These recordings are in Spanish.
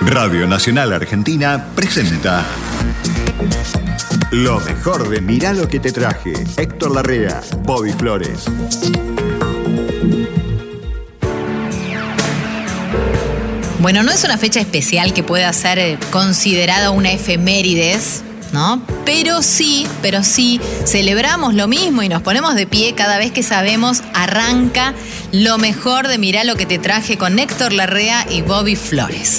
Radio Nacional Argentina presenta lo mejor de Mirá lo que te traje. Héctor Larrea, Bobby Flores. Bueno, no es una fecha especial que pueda ser considerada una efemérides, ¿no? Pero sí, celebramos lo mismo y nos ponemos de pie cada vez que sabemos arranca lo mejor de Mirá lo que te traje con Héctor Larrea y Bobby Flores.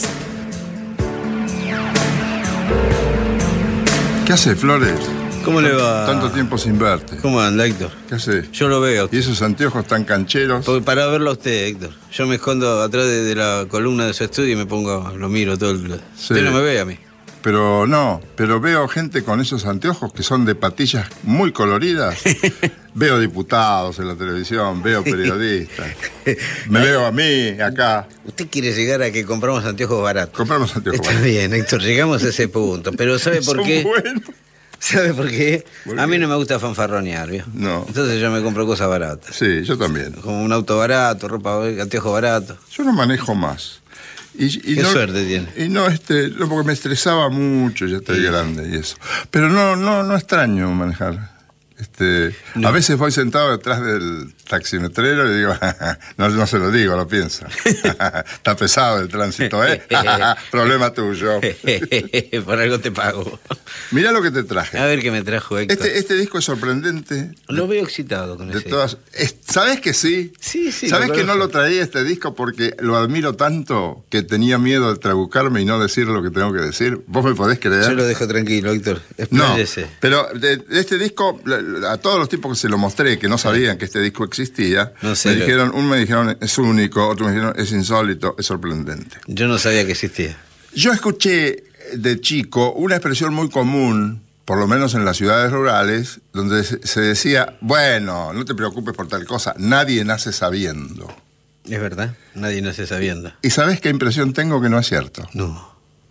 ¿Qué hace, Flores? ¿Cómo le va? Tanto tiempo sin verte. ¿Cómo anda, Héctor? ¿Qué hace? Yo lo veo. ¿Y esos anteojos tan cancheros? Para verlo a usted, Héctor. Yo me escondo atrás de la columna de su estudio y me pongo, lo miro todo el... Sí. Usted no me ve a mí. Pero veo gente con esos anteojos que son de patillas muy coloridas. Veo diputados en la televisión, veo periodistas. Me veo a mí acá. Usted quiere llegar a que compramos anteojos baratos. Compramos anteojos Está baratos. bien, Héctor, llegamos a ese punto. Pero ¿sabe por qué? Son buenos. ¿Sabe por qué? ¿Por A qué? mí no me gusta fanfarronear, ¿vio? No. Entonces yo me compro cosas baratas. Sí, yo también. Como un auto barato, ropa, anteojos baratos. Yo no manejo más. ¿Qué suerte tiene? Y no, porque me estresaba mucho, ya estoy grande y eso. Pero no extraño manejar. No. A veces voy sentado detrás del taximetrero y digo, no se lo digo, lo pienso. Está pesado el tránsito, ¿eh? Problema tuyo. Por algo te pago. Mirá lo que te traje. A ver qué me trajo, Héctor. Este disco es sorprendente. Lo veo excitado con De ese. todas, ¿sabés que sí? Sí. ¿Sabés que no lo traía este disco porque lo admiro tanto que tenía miedo de trabucarme y no decir lo que tengo que decir? ¿Vos me podés creer? Yo lo dejo tranquilo, Héctor. No, Expláyese. pero de este disco, a todos los tipos que se lo mostré, que no sabían que este disco existía, No sé, me dijeron es único, otros me dijeron es insólito, es sorprendente. Yo no sabía que existía. Yo escuché de chico una expresión muy común, por lo menos en las ciudades rurales, donde se decía, bueno, no te preocupes por tal cosa, nadie nace sabiendo. Es verdad, nadie nace sabiendo. ¿Y sabés qué impresión tengo que no es cierto? No.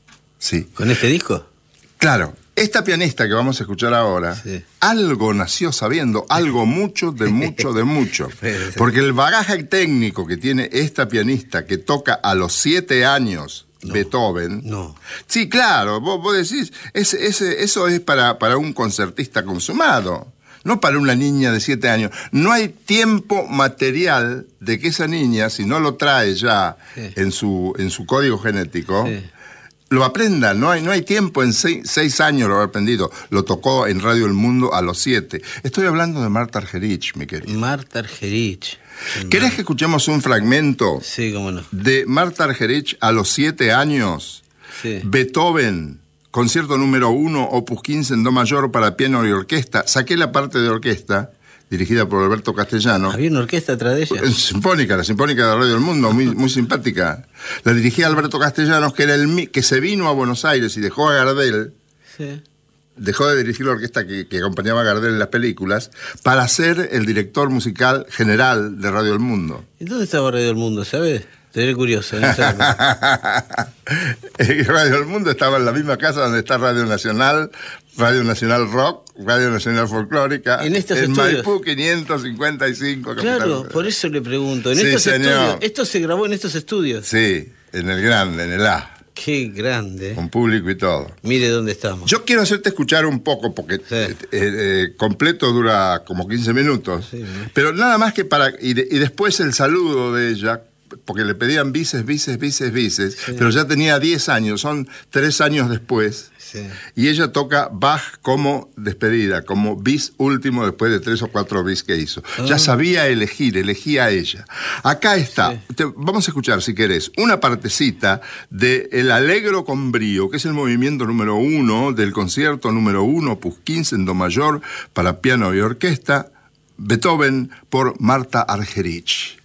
Sí. ¿Con este disco? Claro, esta pianista que vamos a escuchar ahora, Sí. algo nació sabiendo, algo mucho, de mucho. Porque el bagaje técnico que tiene esta pianista que toca a los 7 años Beethoven. No. Sí, claro, vos decís, eso es para un concertista consumado, no para una niña de 7 años. No hay tiempo material de que esa niña, si no lo trae ya Sí. en su código genético, Sí. lo aprenda. No hay tiempo, en 6 años lo ha aprendido. Lo tocó en Radio El Mundo a los 7. Estoy hablando de Marta Argerich, mi querido. Marta Argerich. ¿Querés que escuchemos un fragmento Sí, cómo no. de Marta Argerich a los 7 años? Sí. Beethoven, concierto número 1, opus 15 en do mayor para piano y orquesta. Saqué la parte de orquesta, dirigida por Alberto Castellano. ¿Había una orquesta atrás de ella? La Sinfónica de Radio del Mundo, muy simpática. La dirigía Alberto Castellanos, que era que se vino a Buenos Aires y dejó a Gardel, Sí. dejó de dirigir la orquesta que acompañaba a Gardel en las películas, para ser el director musical general de Radio del Mundo. ¿Y dónde estaba Radio del Mundo, sabes? Estoy curioso, no sé. Radio del Mundo estaba en la misma casa donde está Radio Nacional Rock, Radio Nacional Folclórica, En estos estudios. Maipú 555. Claro, Capital. por eso le pregunto. En Sí, estos señor. estudios. Esto se grabó en estos estudios. Sí, en el grande, en el A, Qué grande. con público y todo. Mire dónde estamos. Yo quiero hacerte escuchar un poco, porque Sí. completo dura como 15 minutos, Sí, ¿no? pero nada más que y después el saludo de ella, porque le pedían bises, pero ya tenía 10 años, son 3 años después, Sí. y ella toca Bach como despedida, como bis último después de 3 o 4 bis que hizo. Ya sabía elegía a ella. Acá está, Sí. Vamos a escuchar, si querés, una partecita de El Allegro con Brío, que es el movimiento número 1 del concierto número 1, opus 15 en do mayor para piano y orquesta, Beethoven por Marta Argerich.